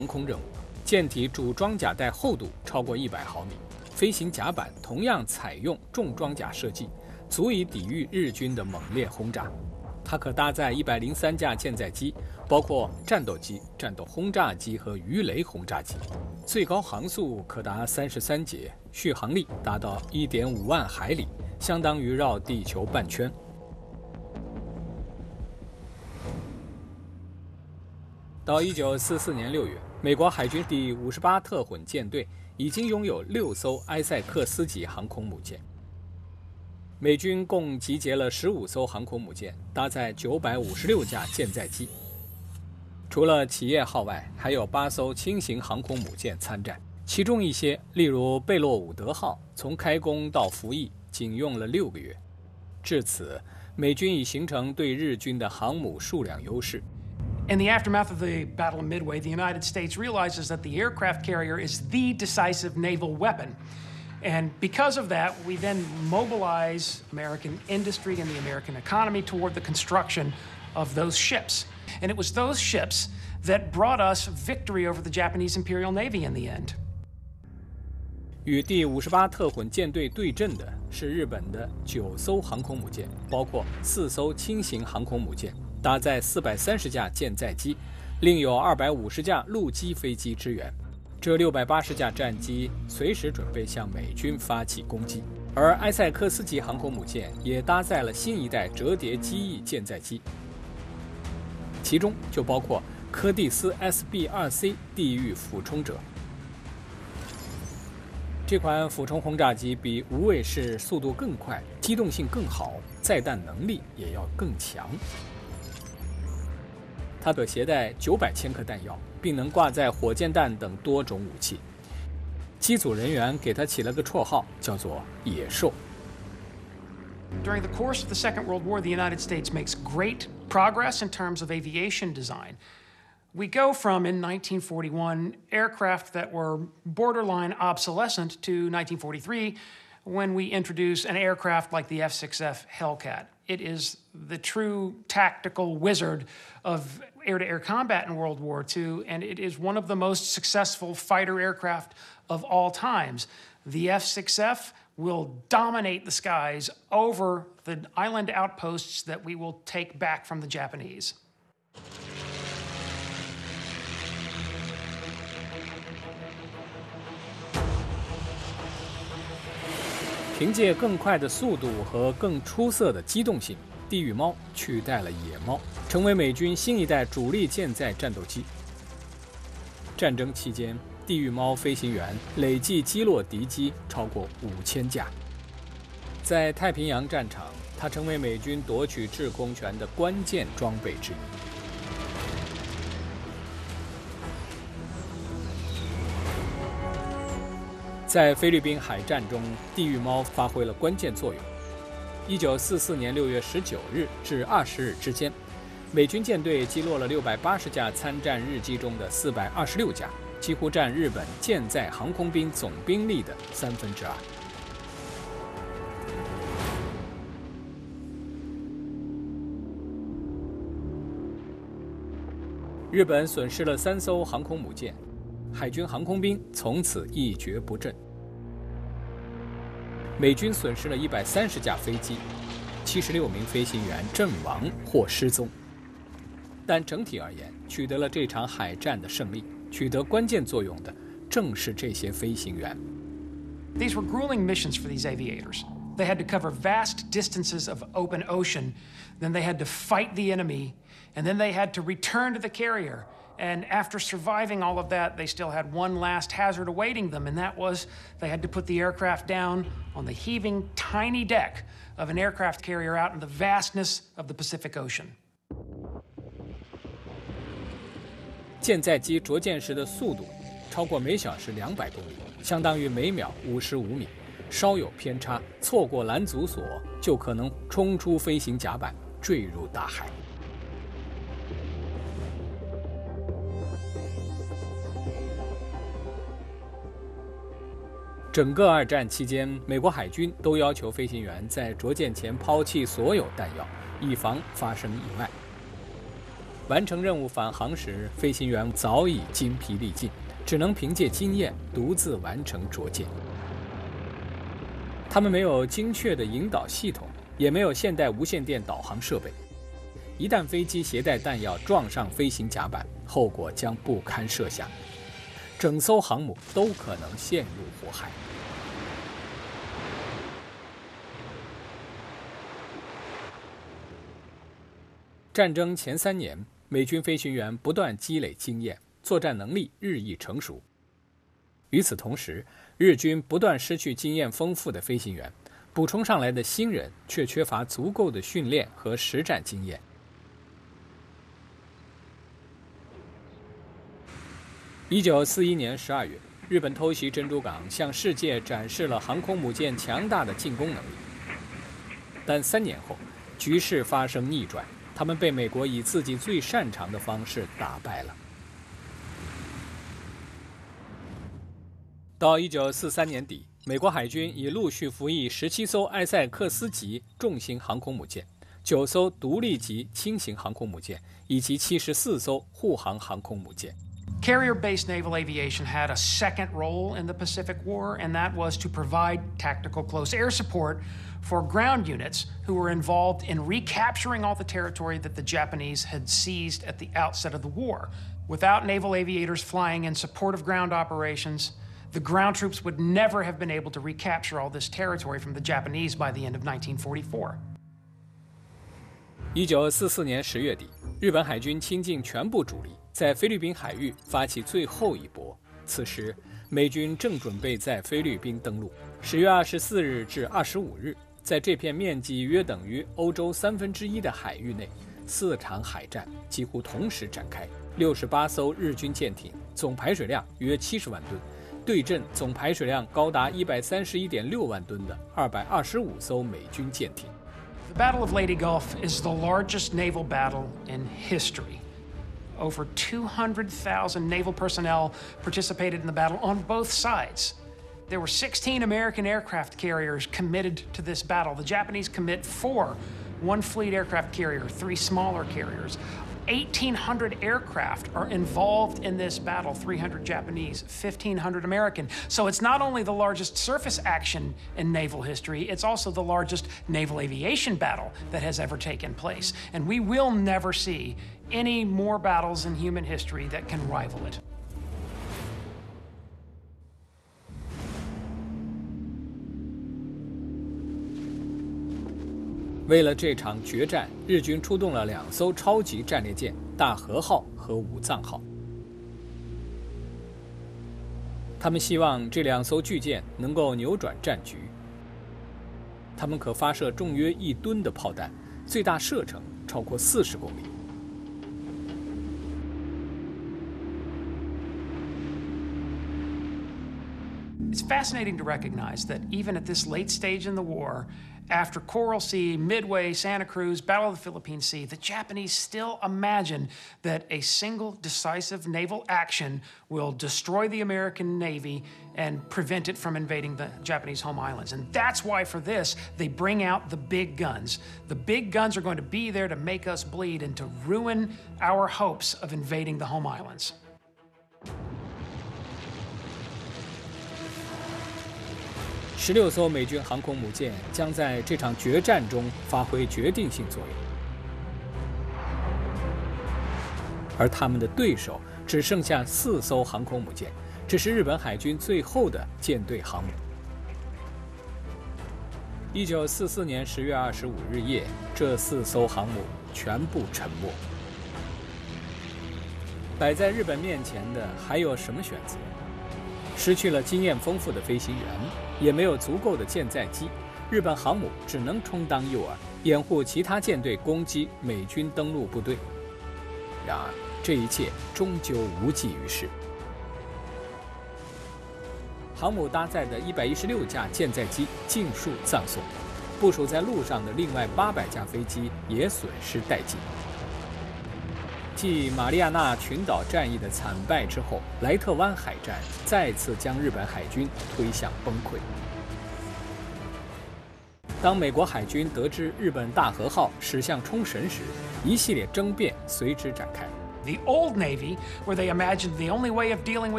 空任务。舰体主装甲带厚度超过100毫米，飞行甲板同样采用重装甲设计，足以抵御日军的猛烈轰炸。它可搭载103架舰载机，包括战斗机、战斗轰炸机和鱼雷轰炸机，最高航速可达33节，续航力达到1.5万海里，相当于绕地球半圈。到1944年6月，美国海军第58特混舰队已经拥有6艘埃塞克斯级航空母舰。美军共集结了15艘航空母舰，搭载956架舰载机。除了企业号外，还有8艘轻型航空母舰参战，其中一些，例如贝洛伍德号，从开工到服役仅用了6个月。至此，美军已形成对日军的航母数量优势。 In the aftermath of the Battle of Midway, the United States realizes that the aircraft carrier is the decisive naval weapon. And because of that, we then mobilize American industry and the American economy toward the construction of those ships. And it was those ships that brought us victory over the Japanese Imperial Navy in the end. 与第58特混舰队对阵的是日本的9艘航空母舰，包括4艘轻型航空母舰，搭载430架舰载机，另有250架陆基飞机支援。这680架战机随时准备向美军发起攻击，而埃塞克斯级航空母舰也搭载了新一代折叠机翼舰载机，其中就包括柯蒂斯 SB-2C 地狱俯冲者。这款俯冲轰炸机比无畏式速度更快，机动性更好，载弹能力也要更强。它可携带900千克弹药，并能挂载火箭弹等多种武器。机组人员给它起了个绰号，叫做“野兽”。 During the course of the Second World War, the United States makes great progress in terms of aviation design. We go from, in 1941, aircraft that were borderline obsolescent to 1943, when we introduce an aircraft like the F-6F Hellcat. It is the true tactical wizard of air-to-air combat in World War II, and it is one of the most successful fighter aircraft of all times. The F-6F will dominate the skies over the island outposts that we will take back from the Japanese. 凭借更快的速度和更出色的机动性，地狱猫取代了野猫，成为美军新一代主力舰载战斗机。战争期间，地狱猫飞行员累计击落敌机超过5000架。在太平洋战场，它成为美军夺取制空权的关键装备之一。 在菲律宾海战中，地狱猫发挥了关键作用。1944年6月19日至20日之间，美军舰队击落了680架参战日机中的426架，几乎占日本舰载航空兵总兵力的2/3。日本损失了3艘航空母舰。 海军航空兵从此一蹶不振。美军损失了130架飞机，76名飞行员阵亡或失踪。但整体而言，取得了这场海战的胜利，取得关键作用的正是这些飞行员。 These were grueling missions for these aviators. They had to cover vast distances of open ocean, then they had to fight the enemy, and then they had to return to the carrier. And after surviving all of that, they still had one last hazard awaiting them, and that was they had to put the aircraft down on the heaving, tiny deck of an aircraft carrier out in the vastness of the Pacific Ocean. 舰载机着舰时的速度超过每小时200公里，相当于每秒55米。稍有偏差，错过拦阻索，就可能冲出飞行甲板，坠入大海。 整个二战期间，美国海军都要求飞行员在着舰前抛弃所有弹药，以防发生意外。 完成任务返航时，飞行员早已精疲力尽，只能凭借经验独自完成着舰。他们没有精确的引导系统，也没有现代无线电导航设备。一旦飞机携带弹药撞上飞行甲板，后果将不堪设想，整艘航母都可能陷入火海。战争前3年，美军飞行员不断积累经验，作战能力日益成熟。与此同时，日军不断失去经验丰富的飞行员，补充上来的新人却缺乏足够的训练和实战经验。1941年12月，日本偷袭珍珠港，向世界展示了航空母舰强大的进攻能力。但3年后，局势发生逆转，他们被美国以自己最擅长的方式打败了。到1943年底，美国海军已陆续服役17艘埃塞克斯级重型航空母舰、9艘独立级轻型航空母舰以及74艘护航航空母舰。 Carrier-based naval aviation had a second role in the Pacific War, and that was to provide tactical close air support for ground units who were involved in recapturing all the territory that the Japanese had seized at the outset of the war. Without naval aviators flying in support of ground operations, the ground troops would never have been able to recapture all this territory from the Japanese by the end of 1944. 1944年10月底，日本海军倾尽全部主力，在菲律宾海域发起最后一搏。此时，美军正准备在菲律宾登陆。10月24日至25日，在这片面积约等于欧洲1/3的海域内，4场海战几乎同时展开。68艘日军舰艇，总排水量约70万吨，对阵总排水量高达131.6万吨的225艘美军舰艇。 The Battle of Leyte Gulf is the largest naval battle in history. Over 200,000 naval personnel participated in the battle on both sides. There were 16 American aircraft carriers committed to this battle. The Japanese commit 4, 1 fleet aircraft carrier, 3 smaller carriers. 1,800 aircraft are involved in this battle, 300 Japanese, 1,500 American. So it's not only the largest surface action in naval history, it's also the largest naval aviation battle that has ever taken place. And we will never see any more battles in human history that can rival it. 为了这场决战，日军出动了2艘超级战列舰大和号和武藏号。他们希望这2艘巨舰能够扭转战局。他们可发射重约1吨的炮弹，最大射程超过40公里。 It's fascinating to recognize that even at this late stage in the war, after Coral Sea, Midway, Santa Cruz, Battle of the Philippine Sea, the Japanese still imagine that a single decisive naval action will destroy the American Navy and prevent it from invading the Japanese home islands. And that's why for this, they bring out the big guns. The big guns are going to be there to make us bleed and to ruin our hopes of invading the home islands. 16艘美军航空母舰将在这场决战中发挥决定性作用，而他们的对手只剩下4艘航空母舰，这是日本海军最后的舰队航母。1944年10月25日夜，这4艘航母全部沉没。摆在日本面前的还有什么选择？失去了经验丰富的飞行员，也没有足够的舰载机，日本航母只能充当诱饵，掩护其他舰队攻击美军登陆部队。然而，这一切终究无济于事。航母搭载的116架舰载机尽数葬送，部署在陆上的另外800架飞机也损失殆尽。继马里亚纳群岛战役的惨败之后，莱特湾海战再次将日本海军推向崩溃。当美国海军得知日本大和号驶向冲绳时， 一系列争辩随之展开。 The old Navy, where they imagined the only way of dealing with